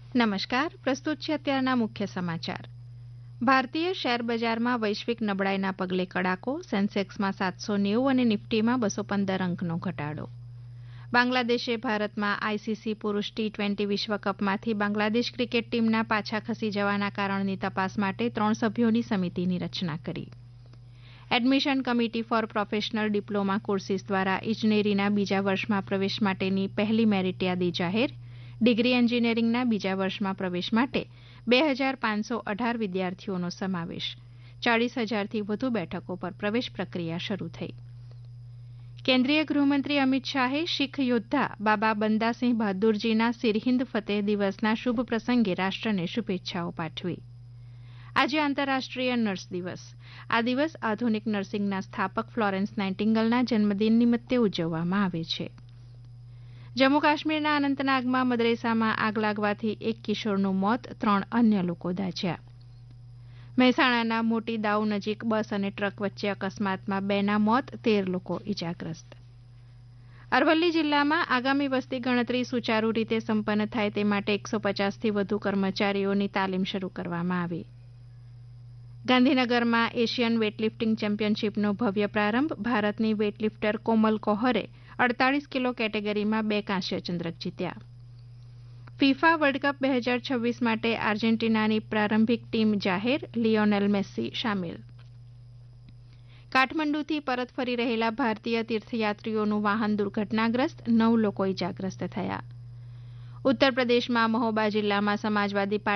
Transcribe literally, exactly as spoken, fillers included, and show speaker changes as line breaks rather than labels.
નમસ્કાર, પ્રસ્તુત છે અત્યારના મુખ્ય સમાચાર. ભારતીય શેર બજારમાં વૈશ્વિક નબળાઈના પગલે કડાકો, સેન્સેક્સમાં સાતસો નેવું અને નિફ્ટીમાં બસો પંદર અંકનો ઘટાડો. બાંગ્લાદેશે ભારતમાં આઈસીસી પુરૂષ ટી ટ્વેન્ટી વિશ્વકપમાંથી બાંગ્લાદેશ ક્રિકેટ ટીમના પાછા ખસી જવાના કારણની તપાસ માટે ત્રણ સભ્યોની સમિતિની રચના કરી. Admission committee four professional diploma courses દ્વારા ઇજનેરીના બીજા વર્ષમાં પ્રવેશ માટેની પહેલી મેરિટ યાદી જાહેર. ડિગ્રી એન્જિનિયરિંગના બીજા વર્ષમાં પ્રવેશ માટે બે હજાર પાંચસો અઢાર વિદ્યાર્થીઓનો સમાવેશ. ચાળીસ હજારથી વધુ બેઠકો પર પ્રવેશ પ્રક્રિયા શરૂ થઈ. કેન્દ્રીય ગૃહમંત્રી અમિત શાહે શીખ યોદ્ધા બાબા બંદાસિંહ બહાદુરજીના સિરહિંદ ફતેહ દિવસના શુભ પ્રસંગે રાષ્ટ્રને શુભેચ્છાઓ પાઠવી. આજે આંતરરાષ્ટ્રીય નર્સ દિવસ. આ દિવસ આધુનિક નર્સિંગના સ્થાપક ફ્લોરેન્સ નાઇટિંગેલના જન્મદિન નિમિત્તે ઉજવવામાં આવે છે. જમ્મુ કાશ્મીરના અનંતનાગમાં મદરેસામાં આગ લાગવાથી એક કિશોરનું મોત, ત્રણ અન્ય લોકો દાઝ્યા. મહેસાણાના મોટી દાઉ નજીક બસ અને ટ્રક વચ્ચે અકસ્માતમાં બેના મોત, તેર લોકો ઇજાગ્રસ્ત. અરવલ્લી જિલ્લામાં આગામી વસ્તી ગણતરી સુચારુ રીતે સંપન્ન થાય તે માટે એકસો પચાસથી વધુ કર્મચારીઓની તાલીમ શરૂ કરવામાં આવી. ગાંધીનગરમાં એશિયન વેઇટલિફ્ટિંગ ચેમ્પિયનશીપનો ભવ્ય પ્રારંભ. ભારતની વેઇટલિફ્ટર કોમલ કોહરે અડતાલીસ કિલો કેટેગરીમાં બે કાંસ્ય ચંદ્રક જીત્યા. ફિફા વર્લ્ડ કપ બે હજાર છવ્વીસ માટે આર્જેન્ટિનાની પ્રારંભિક ટીમ જાહેર. લિયોનેલ મેસ્સી સામેલ. કાઠમંડુથી પરત ફરી રહેલા ભારતીય તીર્થયાત્રીઓનું વાહન દુર્ઘટનાગ્રસ્ત, નવ લોકો ઇજાગ્રસ્ત થયા. ઉત્તર પ્રદેશમાં મહોબા જિલ્લામાં સમાજવાદી પાર્ટી